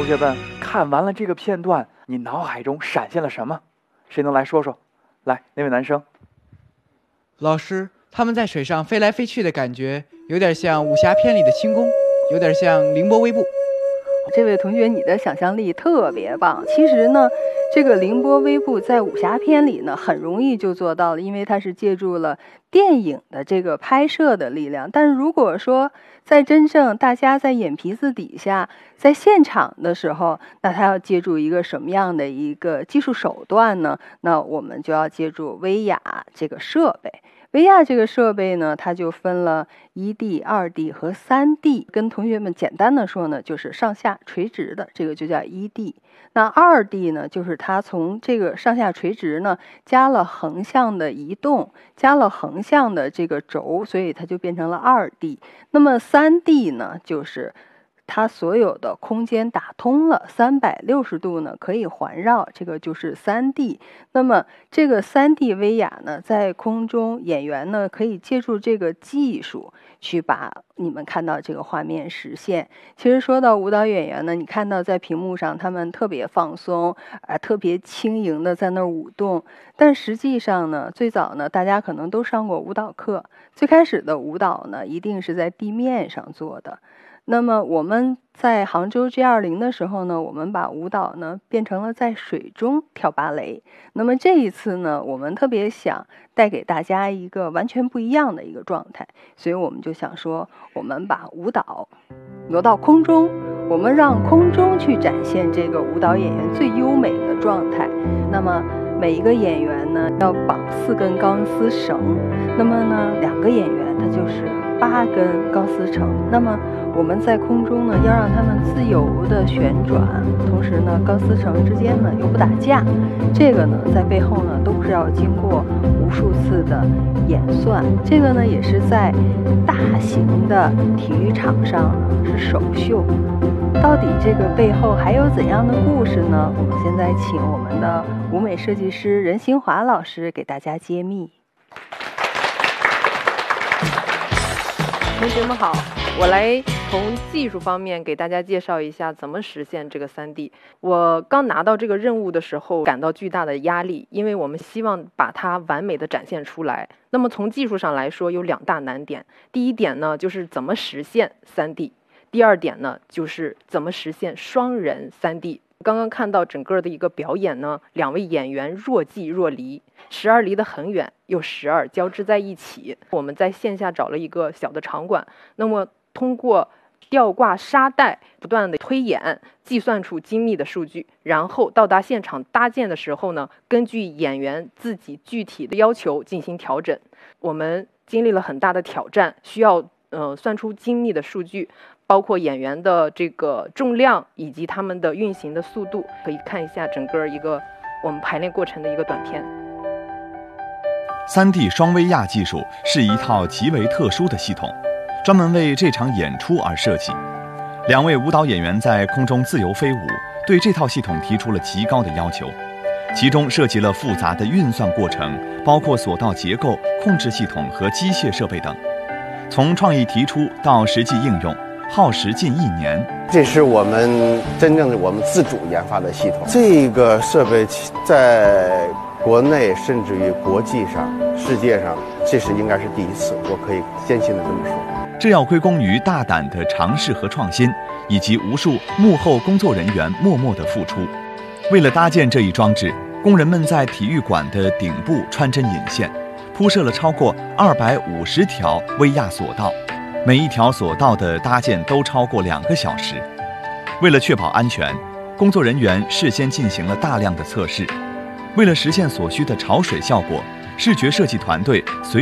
学们看完了这个片段，你脑海中闪现了什么？谁能来说说？来，那位男生。 老师，他们在水上飞来飞去的感觉，有点像武侠片里的轻功，有点像凌波微步。 这位同学，你的想象力特别棒。其实呢，这个凌波微步在武侠片里呢，很容易就做到了，因为它是借助了电影的这个拍摄的力量。但是如果说在真正大家在眼皮子底下，在现场的时候，那他要借助一个什么样的一个技术手段呢？那我们就要借助威亚这个设备。威亚这个设备呢，它就分了1D、2D 和3D。跟同学们简单的说呢，就是上下垂直的，这个就叫1D。那2D 呢，就是它从这个上下垂直呢，加了横向的移动，加了横向的这个轴，所以它就变成了2D。那么3D 呢，就是它所有的空间打通了，360度呢可以环绕，这个就是 3D。 那么这个 3D 威亚呢，在空中演员呢可以借助这个技术去把你们看到这个画面实现。其实说到舞蹈演员呢，你看到在屏幕上他们特别放松特别轻盈的在那儿舞动，但实际上呢，最早呢大家可能都上过舞蹈课，最开始的舞蹈呢一定是在地面上做的。那么我们在杭州 G20 的时候呢，我们把舞蹈呢变成了在水中跳芭蕾。那么这一次呢，我们特别想带给大家一个完全不一样的一个状态，所以我们就想说，我们把舞蹈挪到空中，我们让空中去展现这个舞蹈演员最优美的状态。那么每一个演员呢要绑4根钢丝绳，那么呢2个演员他就是8根钢丝绳。那么我们在空中呢要让他们自由的旋转，同时呢钢丝绳之间呢又不打架，这个呢在背后呢都是要经过无数次的演算。这个呢也是在大型的体育场上呢是首秀。到底这个背后还有怎样的故事呢？我们现在请我们的舞美设计师任新华老师给大家揭秘。 同学们好，我来从技术方面给大家介绍一下怎么实现这个3D。我刚拿到这个任务的时候感到巨大的压力，因为我们希望把它完美的展现出来。那么从技术上来说有2大难点，第一点呢就是怎么实现 3D， 第二点呢就是怎么实现双人 3D。刚刚看到整个的一个表演呢，2位演员若即若离，12离得很远，又12交织在一起。我们在线下找了一个小的场馆，那么通过吊挂沙袋不断的推演，计算出精密的数据，然后到达现场搭建的时候呢，根据演员自己具体的要求进行调整。我们经历了很大的挑战，需要算出精密的数据，包括演员的这个重量以及他们的运行的速度。可以看一下整个一个我们排练过程的一个短片。 3D 双威亚技术是一套极为特殊的系统，专门为这场演出而设计。2位舞蹈演员在空中自由飞舞，对这套系统提出了极高的要求，其中涉及了复杂的运算过程，包括索道结构、控制系统和机械设备等。从创意提出到实际应用，耗时近1年。 这是我们真正的我们自主研发的系统。这个设备在国内甚至于国际上、世界上，这是应该是第一次，我可以坚信的这么说。 这要归功于大胆的尝试和创新，以及无数幕后工作人员默默的付出。为了搭建这一装置，工人们在体育馆的顶部穿针引线，铺设了超过250条威亚索道，每一条索道的搭建都超过2个小时。为了确保安全，工作人员事先进行了大量的测试。为了实现所需的潮水效果，视觉设计团队随